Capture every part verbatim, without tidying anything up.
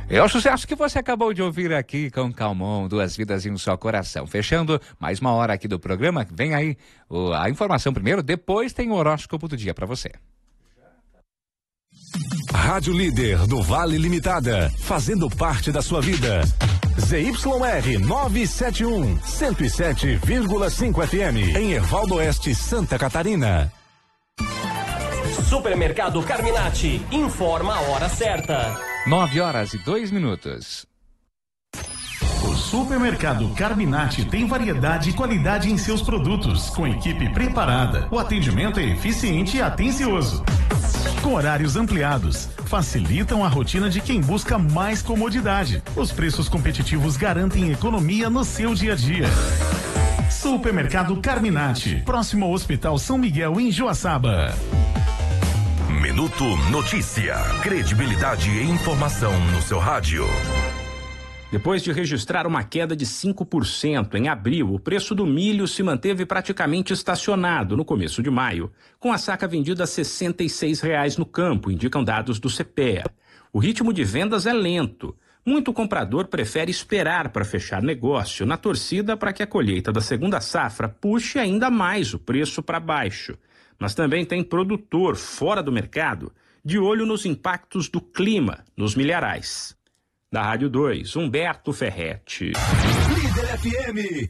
É o sucesso que você acabou de ouvir aqui com Calmon, Duas Vidas em um Só Coração. Fechando mais uma hora aqui do programa, vem aí o, a informação primeiro, depois tem o horóscopo do dia para você. Rádio Líder do Vale Limitada, fazendo parte da sua vida. Z Y R novecentos e setenta e um, cento e sete vírgula cinco F M, em Hervaldo Oeste, Santa Catarina. Supermercado Carminati, informa a hora certa. Nove horas e dois minutos. O Supermercado Carminati tem variedade e qualidade em seus produtos, com equipe preparada. O atendimento é eficiente e atencioso. Com horários ampliados, facilitam a rotina de quem busca mais comodidade. Os preços competitivos garantem economia no seu dia a dia. Supermercado Carminati, próximo ao Hospital São Miguel, em Joaçaba. Minuto Notícia. Credibilidade e informação no seu rádio. Depois de registrar uma queda de cinco por cento em abril, o preço do milho se manteve praticamente estacionado no começo de maio, com a saca vendida a sessenta e seis reais no campo, indicam dados do C P E A. O ritmo de vendas é lento. Muito comprador prefere esperar para fechar negócio, na torcida para que a colheita da segunda safra puxe ainda mais o preço para baixo. Mas também tem produtor fora do mercado, de olho nos impactos do clima nos milharais. Da Rádio dois, Humberto Ferretti. Líder F M.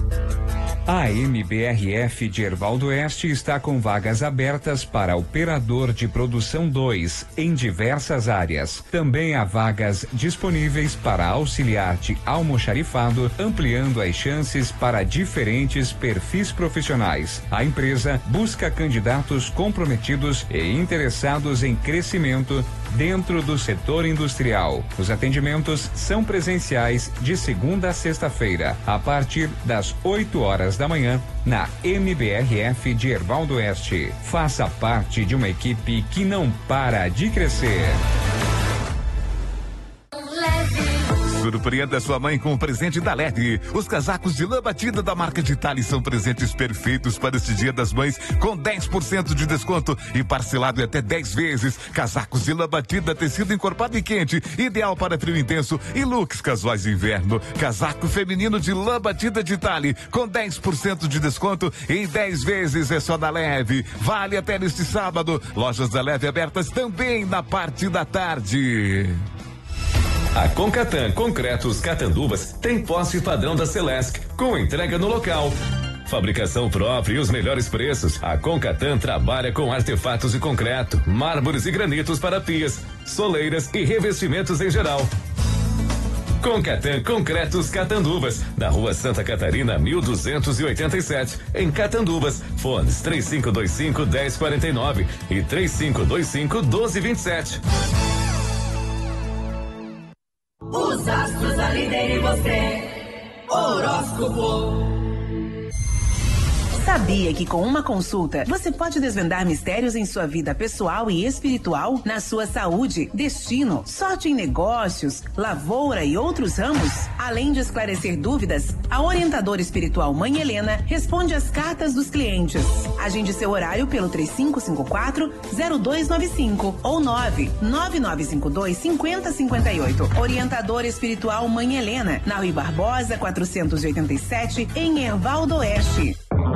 A M B R F de Hervaldo Oeste está com vagas abertas para operador de produção dois em diversas áreas. Também há vagas disponíveis para auxiliar de almoxarifado, ampliando as chances para diferentes perfis profissionais. A empresa busca candidatos comprometidos e interessados em crescimento dentro do setor industrial. Os atendimentos são presenciais de segunda a sexta-feira, a partir das oito horas da manhã, na M B R F de Hervaldo Oeste. Faça parte de uma equipe que não para de crescer. Surpreenda sua mãe com um presente da L E D. Os casacos de lã batida da marca de Itália são presentes perfeitos para este Dia das Mães, com dez por cento de desconto e parcelado em até dez vezes. Casacos de lã batida, tecido encorpado e quente, ideal para frio intenso e looks casuais de inverno. Casaco feminino de lã batida de Itália, com dez por cento de desconto em dez vezes, é só da Leve. Vale até neste sábado. Lojas da Leve abertas também na parte da tarde. A Concatan Concretos Catanduvas tem posse padrão da Celesc, com entrega no local. Fabricação própria e os melhores preços. A Concatan trabalha com artefatos de concreto, mármores e granitos para pias, soleiras e revestimentos em geral. Concatan Concretos Catanduvas, na Rua Santa Catarina, mil duzentos e oitenta e sete, em Catanduvas. Fones três cinco dois cinco, um zero quatro nove e três cinco dois cinco, um dois dois sete. Os astros da Líder e você. Horóscopo. Sabia que com uma consulta você pode desvendar mistérios em sua vida pessoal e espiritual, na sua saúde, destino, sorte em negócios, lavoura e outros ramos? Além de esclarecer dúvidas, a orientadora espiritual Mãe Helena responde às cartas dos clientes. Agende seu horário pelo três cinco cinco quatro, zero dois nove cinco ou nove nove nove cinco dois, cinco zero cinco oito. Orientadora espiritual Mãe Helena, na Rui Barbosa quatrocentos e oitenta e sete, em Hervaldo Oeste.